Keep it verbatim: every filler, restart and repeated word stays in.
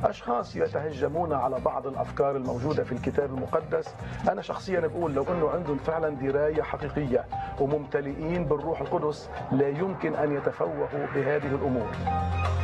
أشخاص يتهجمون على بعض الأفكار الموجودة في الكتاب المقدس. أنا شخصيا بقول لو أنه عندهم فعلا دراية حقيقية وممتلئين بالروح القدس لا يمكن أن يتفوهوا بهذه الأمور.